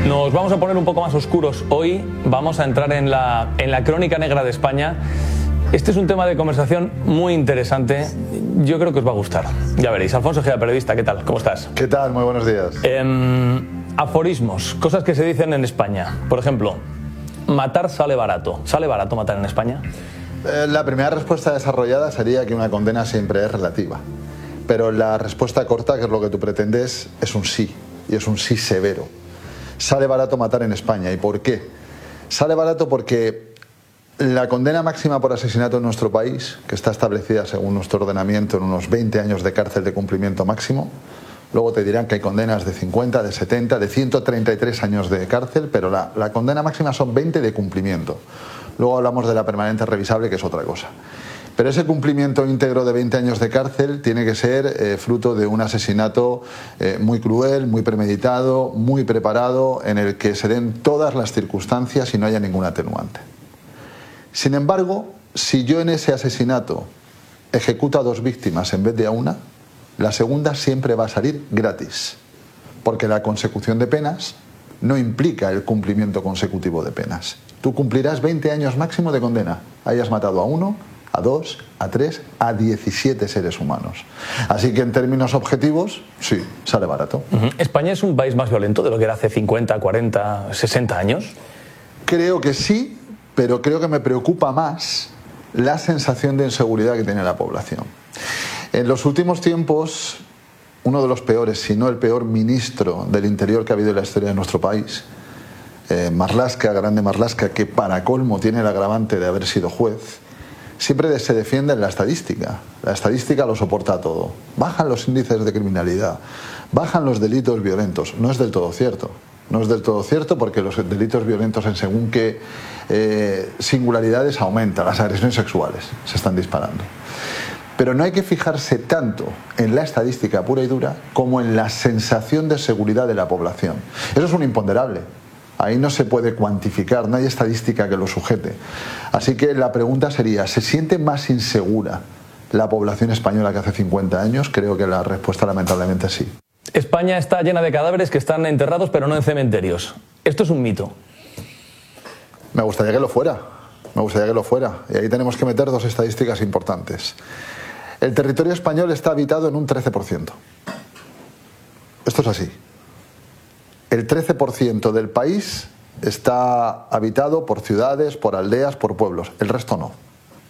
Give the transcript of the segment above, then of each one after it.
Nos vamos a poner un poco más oscuros hoy, vamos a entrar en la crónica negra de España. Este es un tema de conversación muy interesante, yo creo que os va a gustar. Ya veréis. Alfonso Ojeda, periodista, ¿qué tal? ¿Cómo estás? ¿Qué tal? Muy buenos días. Aforismos, cosas que se dicen en España. Por ejemplo, matar sale barato. ¿Sale barato matar en España? La primera respuesta desarrollada sería que una condena siempre es relativa. Pero la respuesta corta, que es lo que tú pretendes, es un sí. Y es un sí severo. Sale barato matar en España. ¿Y por qué? Sale barato porque la condena máxima por asesinato en nuestro país, que está establecida según nuestro ordenamiento en unos 20 años de cárcel de cumplimiento máximo, luego te dirán que hay condenas de 50, de 70, de 133 años de cárcel, pero la condena máxima son 20 de cumplimiento. Luego hablamos de la permanente revisable, que es otra cosa. Pero ese cumplimiento íntegro de 20 años de cárcel tiene que ser fruto de un asesinato muy cruel, muy premeditado, muy preparado, en el que se den todas las circunstancias y no haya ningún atenuante. Sin embargo, si yo en ese asesinato ejecuto a 2 víctimas en vez de a una, la segunda siempre va a salir gratis, porque la consecución de penas no implica el cumplimiento consecutivo de penas. Tú cumplirás 20 años máximo de condena, hayas matado a 1, a 2, a 3, a 17 seres humanos. Así que en términos objetivos, sí, sale barato. ¿España es un país más violento de lo que era hace 50, 40, 60 años? Creo que sí, pero creo que me preocupa más la sensación de inseguridad que tiene la población. En los últimos tiempos, uno de los peores, si no el peor ministro del Interior que ha habido en la historia de nuestro país, Marlaska, Grande Marlaska, que para colmo tiene el agravante de haber sido juez, siempre se defiende en la estadística. La estadística lo soporta todo. Bajan los índices de criminalidad, bajan los delitos violentos. No es del todo cierto. No es del todo cierto porque los delitos violentos en según qué singularidades aumentan. Las agresiones sexuales se están disparando. Pero no hay que fijarse tanto en la estadística pura y dura como en la sensación de seguridad de la población. Eso es un imponderable. Ahí no se puede cuantificar, no hay estadística que lo sujete. Así que la pregunta sería, ¿se siente más insegura la población española que hace 50 años? Creo que la respuesta lamentablemente sí. España está llena de cadáveres que están enterrados pero no en cementerios. ¿Esto es un mito? Me gustaría que lo fuera. Me gustaría que lo fuera. Y ahí tenemos que meter 2 estadísticas importantes. El territorio español está habitado en un 13%. Esto es así. El 13% del país está habitado por ciudades, por aldeas, por pueblos. El resto no.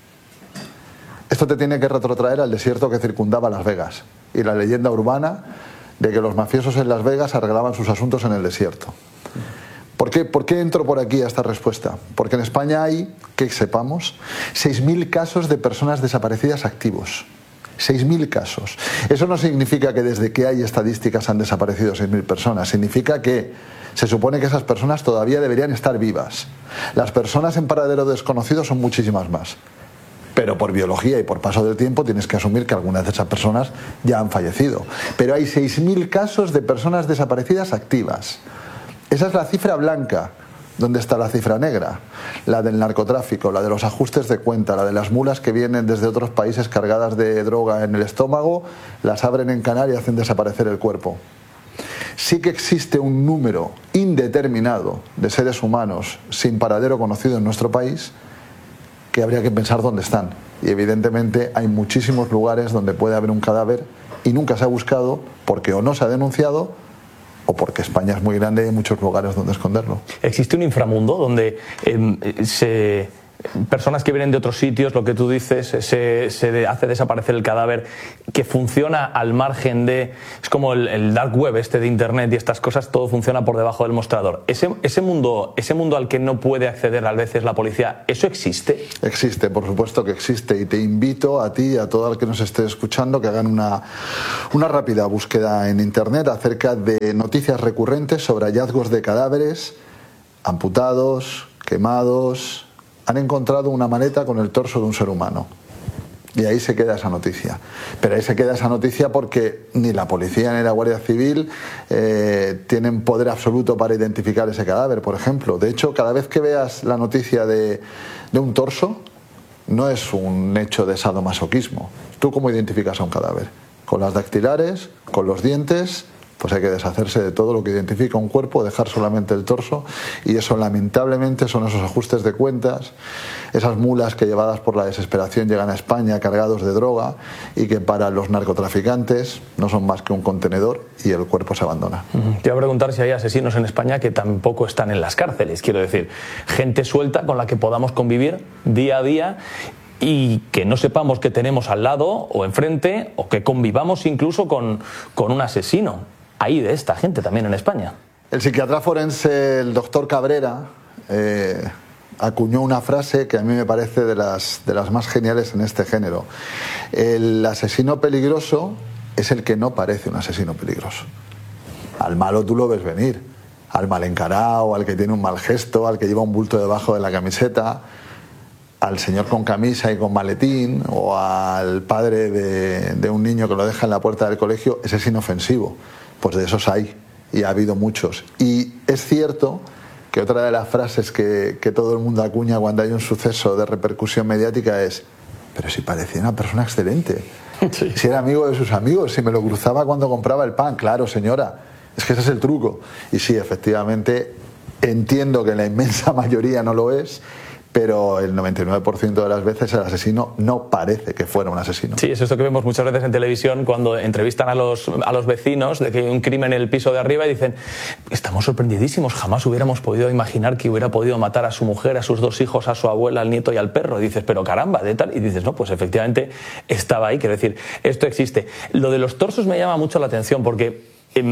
Esto te tiene que retrotraer al desierto que circundaba Las Vegas y la leyenda urbana de que los mafiosos en Las Vegas arreglaban sus asuntos en el desierto. ¿Por qué entro por aquí a esta respuesta? Porque en España hay, que sepamos, 6.000 casos de personas desaparecidas activos. 6.000 casos. Eso no significa que desde que hay estadísticas han desaparecido 6.000 personas. Significa que se supone que esas personas todavía deberían estar vivas. Las personas en paradero desconocido son muchísimas más. Pero por biología y por paso del tiempo tienes que asumir que algunas de esas personas ya han fallecido. Pero hay 6.000 casos de personas desaparecidas activas. Esa es la cifra blanca. ¿Dónde está la cifra negra? La del narcotráfico, la de los ajustes de cuenta, la de las mulas que vienen desde otros países cargadas de droga en el estómago, las abren en Canarias y hacen desaparecer el cuerpo. Sí que existe un número indeterminado de seres humanos sin paradero conocido en nuestro país que habría que pensar dónde están. Y evidentemente hay muchísimos lugares donde puede haber un cadáver y nunca se ha buscado porque o no se ha denunciado o porque España es muy grande y hay muchos lugares donde esconderlo. ¿Existe un inframundo donde personas que vienen de otros sitios, lo que tú dices, se hace desaparecer el cadáver, que funciona al margen de... Es como el dark web de internet y estas cosas, todo funciona por debajo del mostrador. Ese mundo al que no puede acceder a veces la policía, ¿eso existe? Existe, por supuesto que existe, y te invito a ti y a todo el que nos esté escuchando que hagan una rápida búsqueda en internet acerca de noticias recurrentes sobre hallazgos de cadáveres amputados, quemados. Han encontrado una maleta con el torso de un ser humano. Y ahí se queda esa noticia. Pero ahí se queda esa noticia porque ni la policía ni la Guardia Civil tienen poder absoluto para identificar ese cadáver, por ejemplo. De hecho, cada vez que veas la noticia de un torso, no es un hecho de sadomasoquismo. ¿Tú cómo identificas a un cadáver? Con las dactilares, con los dientes pues hay que deshacerse de todo lo que identifica un cuerpo, dejar solamente el torso, y eso lamentablemente son esos ajustes de cuentas, esas mulas que llevadas por la desesperación llegan a España cargados de droga y que para los narcotraficantes no son más que un contenedor y el cuerpo se abandona. Te iba a preguntar si hay asesinos en España que tampoco están en las cárceles, quiero decir, gente suelta con la que podamos convivir día a día y que no sepamos que tenemos al lado o enfrente, o que convivamos incluso con un asesino. Hay de esta gente también en España. El psiquiatra forense, el doctor Cabrera, acuñó una frase que a mí me parece de las más geniales en este género. El asesino peligroso es el que no parece un asesino peligroso. Al malo tú lo ves venir, al mal encarado, al que tiene un mal gesto, al que lleva un bulto debajo de la camiseta, al señor con camisa y con maletín, o al padre de un niño que lo deja en la puerta del colegio. Ese es inofensivo. Pues de esos hay, y ha habido muchos. Y es cierto que otra de las frases que todo el mundo acuña cuando hay un suceso de repercusión mediática es: pero si parecía una persona excelente, sí. Si era amigo de sus amigos, si me lo cruzaba cuando compraba el pan. Claro, señora, es que ese es el truco. Y sí, efectivamente, entiendo que la inmensa mayoría no lo es, pero el 99% de las veces el asesino no parece que fuera un asesino. Sí, es esto que vemos muchas veces en televisión cuando entrevistan a los vecinos de que hay un crimen en el piso de arriba y dicen: estamos sorprendidísimos, jamás hubiéramos podido imaginar que hubiera podido matar a su mujer, a sus 2 hijos, a su abuela, al nieto y al perro. Y dices: pero caramba, de tal. Y dices: no, pues efectivamente estaba ahí. Quiero decir, esto existe. Lo de los torsos me llama mucho la atención porque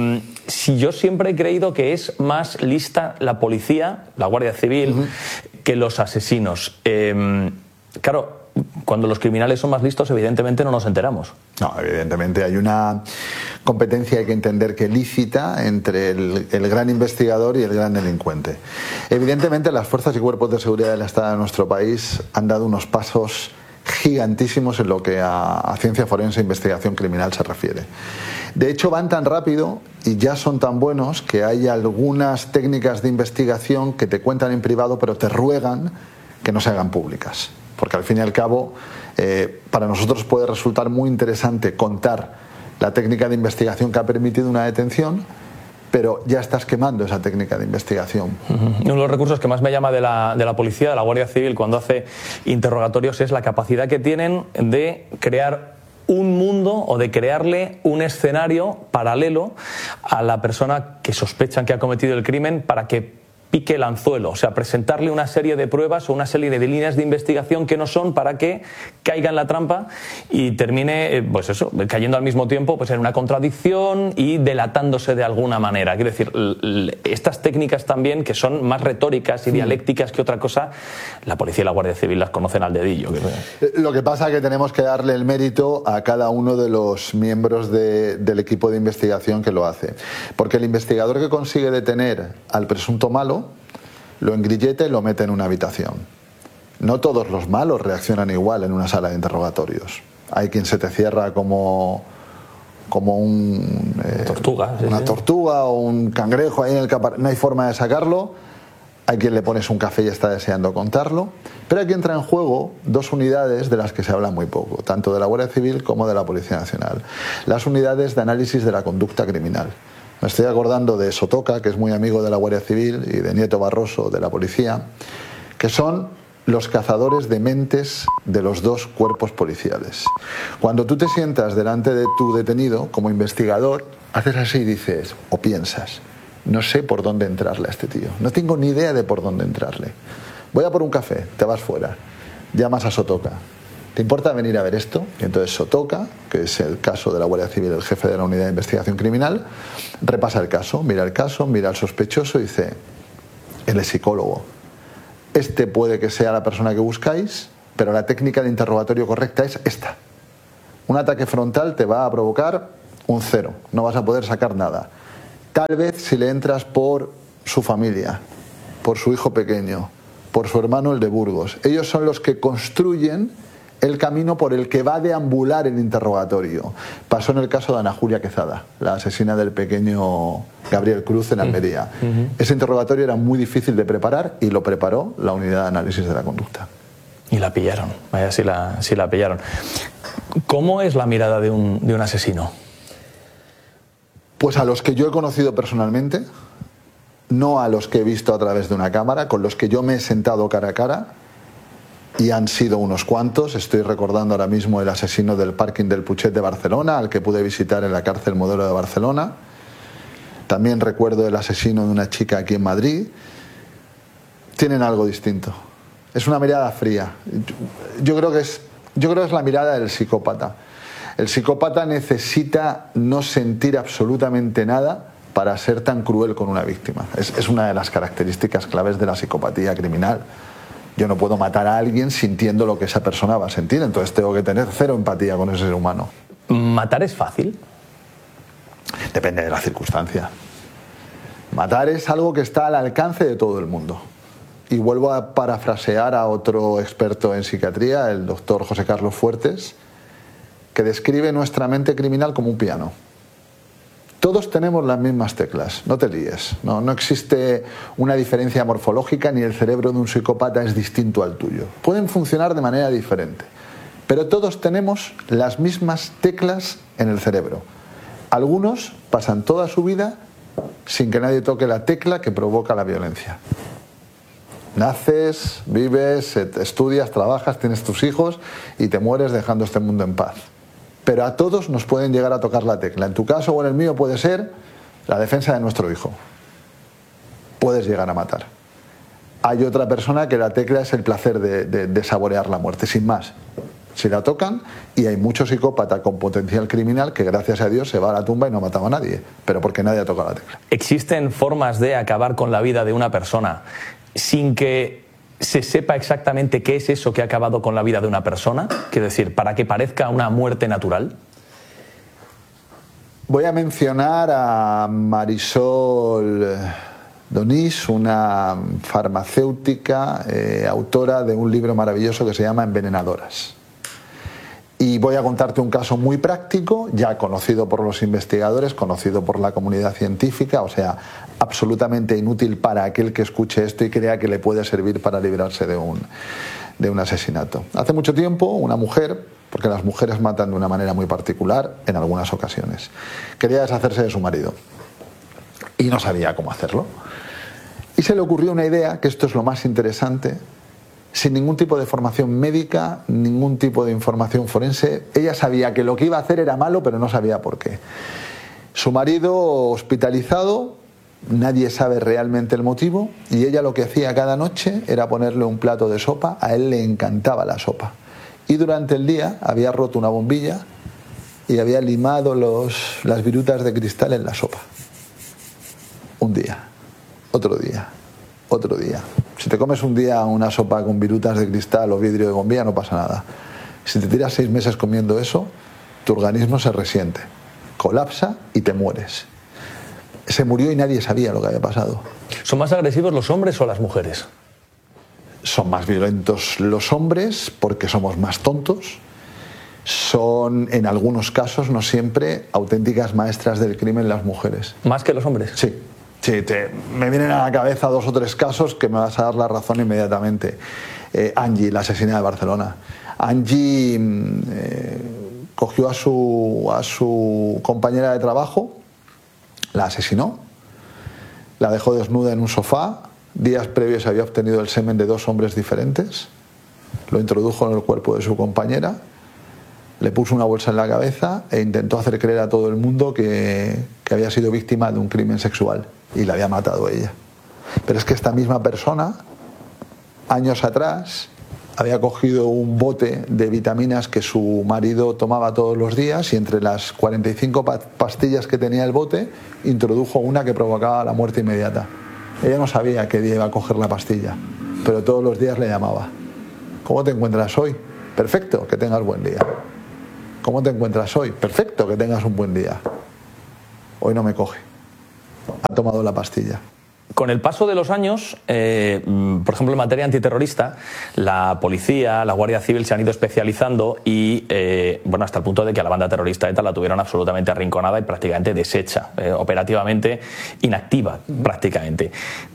si yo siempre he creído que es más lista la policía, la Guardia Civil, que los asesinos. Claro, cuando los criminales son más listos, evidentemente no nos enteramos. No, evidentemente hay una competencia, hay que entender que lícita, entre el gran investigador y el gran delincuente. Evidentemente las fuerzas y cuerpos de seguridad del Estado de nuestro país han dado unos pasos gigantísimos en lo que a ciencia forense e investigación criminal se refiere. De hecho, van tan rápido y ya son tan buenos que hay algunas técnicas de investigación que te cuentan en privado, pero te ruegan que no se hagan públicas. Porque al fin y al cabo, para nosotros puede resultar muy interesante contar la técnica de investigación que ha permitido una detención, pero ya estás quemando esa técnica de investigación. Uno de los recursos que más me llama de la policía, de la Guardia Civil, cuando hace interrogatorios, es la capacidad que tienen de crear un mundo o de crearle un escenario paralelo a la persona que sospechan que ha cometido el crimen para que pique el anzuelo, o sea, presentarle una serie de pruebas o una serie de líneas de investigación que no son, para que caiga en la trampa y termine, pues eso, cayendo al mismo tiempo pues en una contradicción y delatándose de alguna manera. Quiero decir, estas técnicas también, que son más retóricas y dialécticas que otra cosa, la policía y la Guardia Civil las conocen al dedillo. Lo que pasa es que tenemos que darle el mérito a cada uno de los miembros del equipo de investigación que lo hace, porque el investigador que consigue detener al presunto malo lo engrilleta y lo mete en una habitación. No todos los malos reaccionan igual en una sala de interrogatorios. Hay quien se te cierra como una tortuga o un cangrejo ahí en el caparazón. No hay forma de sacarlo. Hay quien le pones un café y está deseando contarlo. Pero aquí entra en juego 2 unidades de las que se habla muy poco, tanto de la Guardia Civil como de la Policía Nacional. Las unidades de análisis de la conducta criminal. Me estoy acordando de Sotoca, que es muy amigo de la Guardia Civil, y de Nieto Barroso, de la Policía, que son los cazadores de mentes de los 2 cuerpos policiales. Cuando tú te sientas delante de tu detenido como investigador, haces así y dices, o piensas: no sé por dónde entrarle a este tío, no tengo ni idea de por dónde entrarle. Voy a por un café, te vas fuera, llamas a Sotoca: ¿te importa venir a ver esto? Y entonces Sotoca, que es el caso de la Guardia Civil, el jefe de la unidad de investigación criminal, repasa el caso, mira al sospechoso y dice: él es psicólogo, este puede que sea la persona que buscáis, pero la técnica de interrogatorio correcta es esta. Un ataque frontal te va a provocar un 0, no vas a poder sacar nada. Tal vez si le entras por su familia, por su hijo pequeño, por su hermano el de Burgos. Ellos son los que construyen el camino por el que va a deambular el interrogatorio. Pasó en el caso de Ana Julia Quezada, la asesina del pequeño Gabriel Cruz en Almería. Ese interrogatorio era muy difícil de preparar y lo preparó la unidad de análisis de la conducta. Y la pillaron, vaya si la pillaron. ¿Cómo es la mirada de un asesino? Pues a los que yo he conocido personalmente, no a los que he visto a través de una cámara, con los que yo me he sentado cara a cara, y han sido unos cuantos. Estoy recordando ahora mismo el asesino del parking del Putxet de Barcelona, al que pude visitar en la cárcel Modelo de Barcelona. También recuerdo el asesino de una chica aquí en Madrid. Tienen algo distinto. Es una mirada fría. Yo creo que es la mirada del psicópata. El psicópata necesita no sentir absolutamente nada para ser tan cruel con una víctima. Es una de las características claves de la psicopatía criminal. Yo no puedo matar a alguien sintiendo lo que esa persona va a sentir, entonces tengo que tener cero empatía con ese ser humano. ¿Matar es fácil? Depende de la circunstancia. Matar es algo que está al alcance de todo el mundo. Y vuelvo a parafrasear a otro experto en psiquiatría, el doctor José Carlos Fuertes, que describe nuestra mente criminal como un piano. Todos tenemos las mismas teclas, no te líes. No existe una diferencia morfológica, ni el cerebro de un psicópata es distinto al tuyo. Pueden funcionar de manera diferente, pero todos tenemos las mismas teclas en el cerebro. Algunos pasan toda su vida sin que nadie toque la tecla que provoca la violencia. Naces, vives, estudias, trabajas, tienes tus hijos y te mueres dejando este mundo en paz. Pero a todos nos pueden llegar a tocar la tecla. En tu caso o en el mío puede ser la defensa de nuestro hijo. Puedes llegar a matar. Hay otra persona que la tecla es el placer de saborear la muerte, sin más. Si la tocan, y hay mucho psicópata con potencial criminal que gracias a Dios se va a la tumba y no ha matado a nadie, pero porque nadie ha tocado la tecla. ¿Existen formas de acabar con la vida de una persona sin que se sepa exactamente qué es eso que ha acabado con la vida de una persona? Quiero decir, para que parezca una muerte natural. Voy a mencionar a Marisol Donís, una farmacéutica, autora de un libro maravilloso que se llama Envenenadoras. Y voy a contarte un caso muy práctico, ya conocido por los investigadores, conocido por la comunidad científica, o sea, absolutamente inútil para aquel que escuche esto y crea que le puede servir para librarse de un asesinato. Hace mucho tiempo, una mujer, porque las mujeres matan de una manera muy particular en algunas ocasiones, quería deshacerse de su marido y no sabía cómo hacerlo. Y se le ocurrió una idea, que esto es lo más interesante, sin ningún tipo de formación médica, ningún tipo de información forense. Ella sabía que lo que iba a hacer era malo, pero no sabía por qué. Su marido hospitalizado, nadie sabe realmente el motivo, y ella lo que hacía cada noche era ponerle un plato de sopa. A él le encantaba la sopa. Y durante el día había roto una bombilla y había limado las virutas de cristal en la sopa. Un día, otro día, otro día. Si te comes un día una sopa con virutas de cristal o vidrio de bombilla, no pasa nada. Si te tiras 6 meses comiendo eso, tu organismo se resiente, colapsa y te mueres. Se murió y nadie sabía lo que había pasado. ¿Son más agresivos los hombres o las mujeres? Son más violentos los hombres porque somos más tontos. Son, en algunos casos, no siempre, auténticas maestras del crimen las mujeres. ¿Más que los hombres? Sí. Sí, me vienen a la cabeza 2 o 3 casos que me vas a dar la razón inmediatamente. Angie, la asesina de Barcelona. Angie cogió a su compañera de trabajo, la asesinó, la dejó desnuda en un sofá. Días previos había obtenido el semen de 2 hombres diferentes, lo introdujo en el cuerpo de su compañera, le puso una bolsa en la cabeza e intentó hacer creer a todo el mundo que había sido víctima de un crimen sexual y la había matado ella. Pero es que esta misma persona, años atrás, había cogido un bote de vitaminas que su marido tomaba todos los días y entre las 45 pastillas que tenía el bote, introdujo una que provocaba la muerte inmediata. Ella no sabía qué día iba a coger la pastilla, pero todos los días le llamaba. ¿Cómo te encuentras hoy? Perfecto, que tengas buen día. ¿Cómo te encuentras hoy? Perfecto, que tengas un buen día. Hoy no me coge. Ha tomado la pastilla. Con el paso de los años, por ejemplo, en materia antiterrorista, la policía, la Guardia Civil se han ido especializando y, bueno, hasta el punto de que a la banda terrorista ETA la tuvieron absolutamente arrinconada y prácticamente deshecha, operativamente inactiva, prácticamente.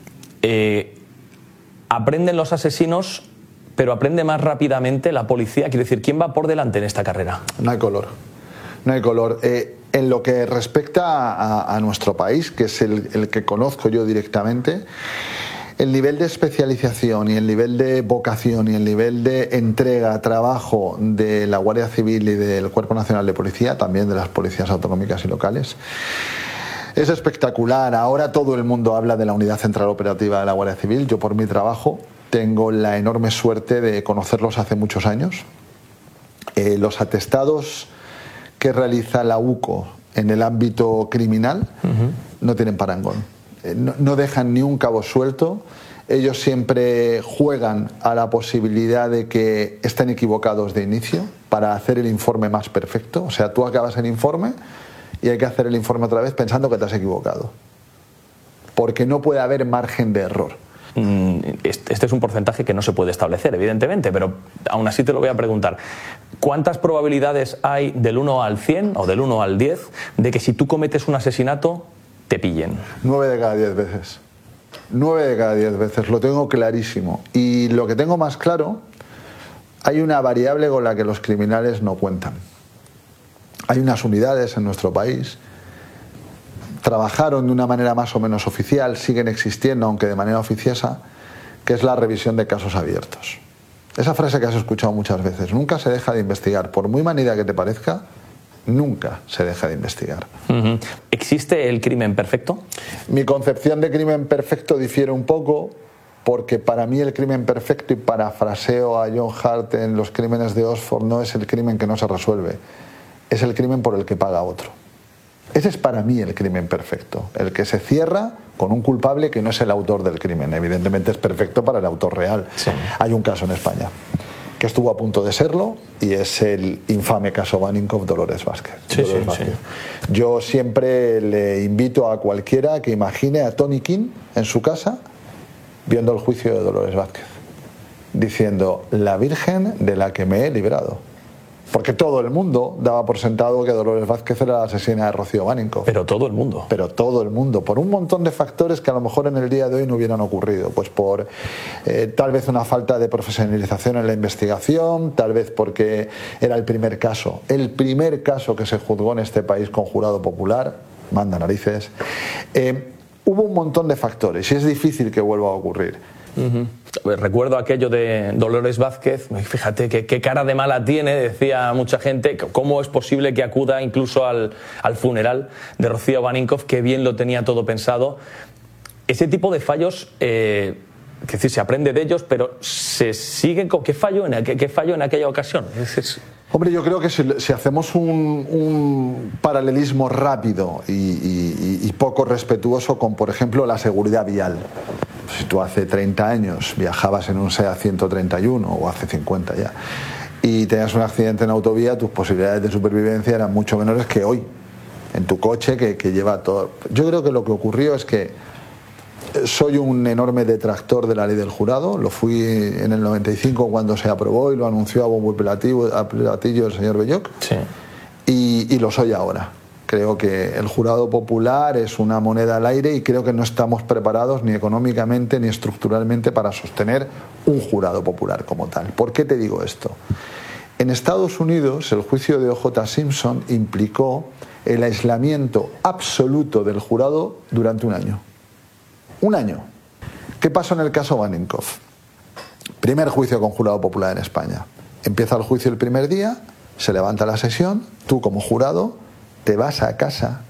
Aprenden los asesinos, pero aprende más rápidamente la policía. Quiero decir, ¿quién va por delante en esta carrera? No hay color. No hay color. En lo que respecta a nuestro país, que es el que conozco yo directamente, el nivel de especialización y el nivel de vocación y el nivel de entrega, trabajo de la Guardia Civil y del Cuerpo Nacional de Policía, también de las policías autonómicas y locales, es espectacular. Ahora todo el mundo habla de la Unidad Central Operativa de la Guardia Civil. Yo, por mi trabajo, tengo la enorme suerte de conocerlos hace muchos años. Los atestados que realiza la UCO en el ámbito criminal no tienen parangón. No dejan ni un cabo suelto. Ellos siempre juegan a la posibilidad de que estén equivocados de inicio para hacer el informe más perfecto. O sea, tú acabas el informe y hay que hacer el informe otra vez pensando que te has equivocado, porque no puede haber margen de error. Este es un porcentaje que no se puede establecer, evidentemente, pero aún así te lo voy a preguntar. ¿Cuántas probabilidades hay del 1 al 100 o del 1 al 10 de que si tú cometes un asesinato te pillen? 9 de cada 10 veces. 9 de cada 10 veces, lo tengo clarísimo. Y lo que tengo más claro, hay una variable con la que los criminales no cuentan. Hay unas unidades en nuestro país, trabajaron de una manera más o menos oficial, siguen existiendo, aunque de manera oficiosa, que es la revisión de casos abiertos. Esa frase que has escuchado muchas veces: nunca se deja de investigar, por muy manida que te parezca, nunca se deja de investigar. ¿Existe el crimen perfecto? Mi concepción de crimen perfecto difiere un poco, porque para mí el crimen perfecto, y parafraseo a John Hart en Los crímenes de Oxford, no es el crimen que no se resuelve, es el crimen por el que paga otro. Ese es para mí el crimen perfecto, el que se cierra con un culpable que no es el autor del crimen. Evidentemente es perfecto para el autor real. Sí. Hay un caso en España que estuvo a punto de serlo, y es el infame caso Vaninkoff Dolores Vázquez. Sí, Dolores Vázquez. Sí. Yo siempre le invito a cualquiera que imagine a Tony King en su casa viendo el juicio de Dolores Vázquez, diciendo: la Virgen de la que me he librado. Porque todo el mundo daba por sentado que Dolores Vázquez era la asesina de Rocío Vaninkoff. Pero todo el mundo. Pero todo el mundo, por un montón de factores que a lo mejor en el día de hoy no hubieran ocurrido. Pues por tal vez una falta de profesionalización en la investigación, tal vez porque era el primer caso que se juzgó en este país con jurado popular, manda narices. Hubo un montón de factores y es difícil que vuelva a ocurrir. Recuerdo aquello de Dolores Vázquez, fíjate qué cara de mala tiene, decía mucha gente. ¿Cómo es posible que acuda incluso al funeral de Rocío Vaninkoff, que bien lo tenía todo pensado? Ese tipo de fallos, es decir, se aprende de ellos, pero se siguen con qué fallo en aquella ocasión. Hombre, yo creo que si hacemos un paralelismo rápido y poco respetuoso con, por ejemplo, la seguridad vial. Si tú hace 30 años viajabas en un SEAT 131, o hace 50 ya, y tenías un accidente en autovía, tus posibilidades de supervivencia eran mucho menores que hoy, en tu coche que lleva todo. Yo creo que lo que ocurrió es que soy un enorme detractor de la ley del jurado. Lo fui en el 95 cuando se aprobó y lo anunció a bombo y platillo el señor Belloc. Sí. Y lo soy ahora. Creo que el jurado popular es una moneda al aire y creo que no estamos preparados ni económicamente ni estructuralmente para sostener un jurado popular como tal. ¿Por qué te digo esto? En Estados Unidos, el juicio de O.J. Simpson implicó el aislamiento absoluto del jurado durante un año. Un año. ¿Qué pasó en el caso Vaninkoff? Primer juicio con jurado popular en España. Empieza el juicio el primer día, se levanta la sesión, tú como jurado te vas a casa.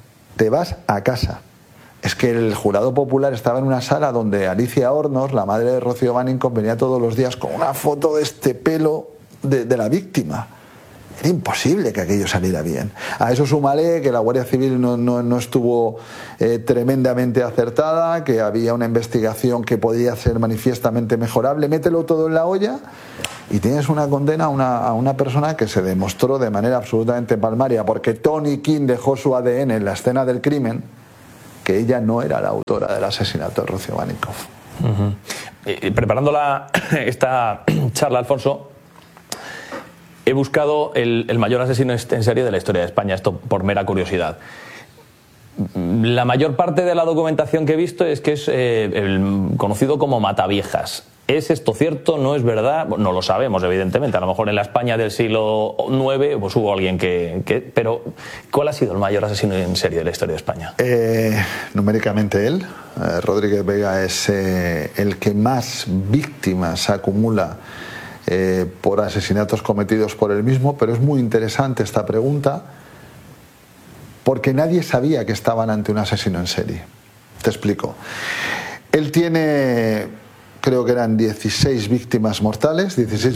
Es que el jurado popular estaba en una sala donde Alicia Hornos, la madre de Rocío Vaninkoff, venía todos los días con una foto de este pelo de la víctima. Era imposible que aquello saliera bien. A eso súmale que la Guardia Civil no estuvo tremendamente acertada, que había una investigación que podía ser manifiestamente mejorable. Mételo todo en la olla y tienes una condena a una persona que se demostró de manera absolutamente palmaria, porque Tony King dejó su ADN en la escena del crimen, que ella no era la autora del asesinato de Rocío Vaninkoff. Preparando esta charla, Alfonso, he buscado el mayor asesino en serie de la historia de España, esto por mera curiosidad. La mayor parte de la documentación que he visto es que es el conocido como Mataviejas. ¿Es esto cierto? ¿No es verdad? No lo sabemos, evidentemente. A lo mejor en la España del siglo IX pues hubo alguien pero ¿cuál ha sido el mayor asesino en serie de la historia de España? Numéricamente él. Rodríguez Vega es el que más víctimas acumula por asesinatos cometidos por él mismo, pero es muy interesante esta pregunta porque nadie sabía que estaban ante un asesino en serie. Te explico. Él tiene, creo que eran 16 víctimas mortales,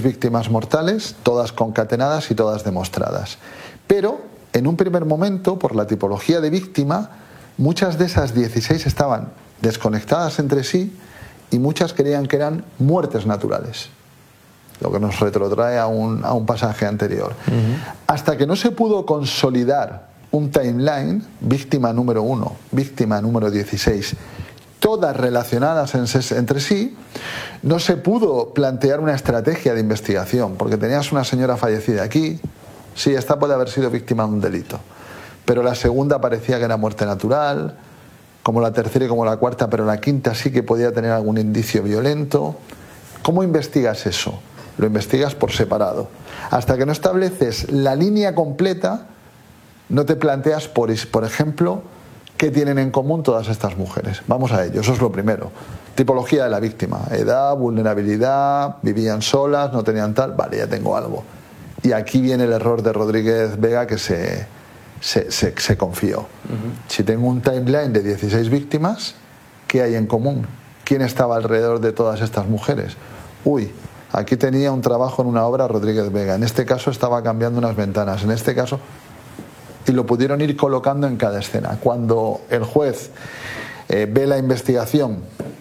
todas concatenadas y todas demostradas. Pero en un primer momento, por la tipología de víctima, muchas de esas 16 estaban desconectadas entre sí y muchas creían que eran muertes naturales, lo que nos retrotrae a un pasaje anterior. Hasta que no se pudo consolidar un timeline, víctima número 1, víctima número 16, todas relacionadas entre sí, no se pudo plantear una estrategia de investigación, porque tenías una señora fallecida aquí, sí, esta puede haber sido víctima de un delito, pero la segunda parecía que era muerte natural, como la tercera y como la cuarta, pero la quinta sí que podía tener algún indicio violento. ¿Cómo investigas eso? Lo investigas por separado. Hasta que no estableces la línea completa, no te planteas, por ejemplo, qué tienen en común todas estas mujeres. Vamos a ello, eso es lo primero. Tipología de la víctima, edad, vulnerabilidad, vivían solas, no tenían tal, vale, ya tengo algo. Y aquí viene el error de Rodríguez Vega, que se confió. Si tengo un timeline de 16 víctimas, ¿qué hay en común? ¿Quién estaba alrededor de todas estas mujeres? Uy, aquí tenía un trabajo en una obra Rodríguez Vega, en este caso estaba cambiando unas ventanas, en este caso... Y lo pudieron ir colocando en cada escena. Cuando el juez ve la investigación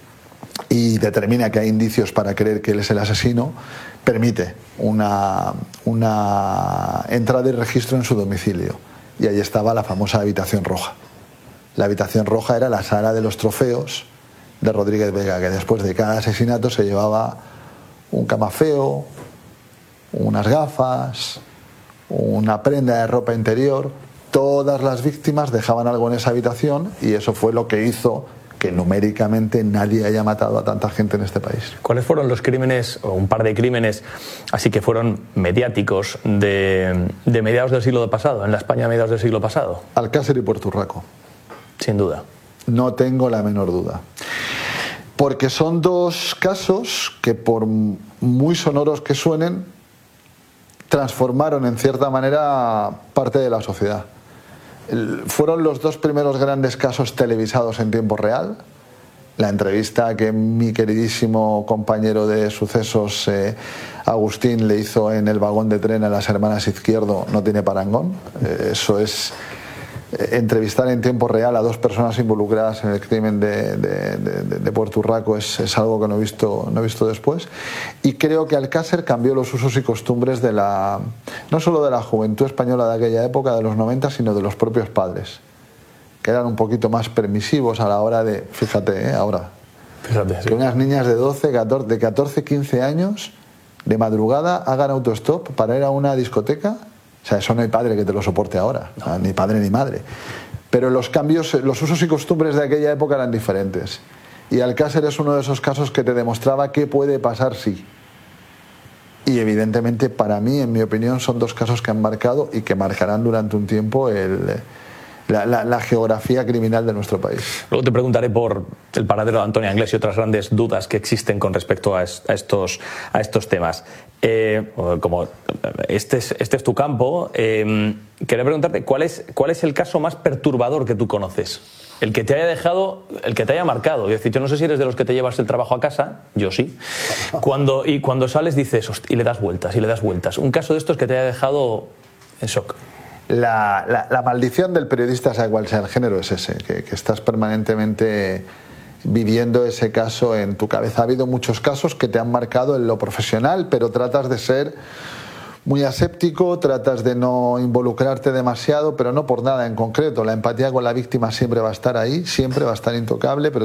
y determina que hay indicios para creer que él es el asesino, permite una entrada y registro en su domicilio. Y ahí estaba la famosa habitación roja. La habitación roja era la sala de los trofeos de Rodríguez Vega, que después de cada asesinato se llevaba un camafeo, unas gafas, una prenda de ropa interior. Todas las víctimas dejaban algo en esa habitación y eso fue lo que hizo que numéricamente nadie haya matado a tanta gente en este país. ¿Cuáles fueron los crímenes, o un par de crímenes, así que fueron mediáticos, de mediados del siglo pasado, en la España de mediados del siglo pasado? Alcácer y Puerto Urraco. Sin duda. No tengo la menor duda. Porque son dos casos que, por muy sonoros que suenen, transformaron en cierta manera parte de la sociedad. Fueron los dos primeros grandes casos televisados en tiempo real. La entrevista que mi queridísimo compañero de sucesos Agustín le hizo en el vagón de tren a las hermanas Izquierdo no tiene parangón. Eso es entrevistar en tiempo real a dos personas involucradas en el crimen de Puerto Urraco es algo que no he visto después. Y creo que Alcácer cambió los usos y costumbres no solo de la juventud española de aquella época, de los 90, sino de los propios padres, que eran un poquito más permisivos a la hora de, fíjate, ahora, sí, que unas niñas de 14, 15 años de madrugada hagan autostop para ir a una discoteca. O sea, eso no hay padre que te lo soporte ahora, no. Ni padre ni madre. Pero los cambios, los usos y costumbres de aquella época eran diferentes. Y Alcácer es uno de esos casos que te demostraba qué puede pasar si. Y evidentemente, para mí, en mi opinión, son dos casos que han marcado y que marcarán durante un tiempo la geografía criminal de nuestro país. Luego te preguntaré por el paradero de Antonia Anglés y otras grandes dudas que existen con respecto a estos temas. Como este es tu campo, quería preguntarte ¿cuál es el caso más perturbador que tú conoces? El que te haya dejado, el que te haya marcado. Es decir, yo no sé si eres de los que te llevas el trabajo a casa, yo sí. Cuando sales dices, y le das vueltas, y le das vueltas. Un caso de estos que te haya dejado en shock. La maldición del periodista, sea cual sea el género, es ese, que estás permanentemente viviendo ese caso en tu cabeza. Ha habido muchos casos que te han marcado en lo profesional, pero tratas de ser muy aséptico, tratas de no involucrarte demasiado, pero no por nada en concreto. La empatía con la víctima siempre va a estar ahí, siempre va a estar intocable, pero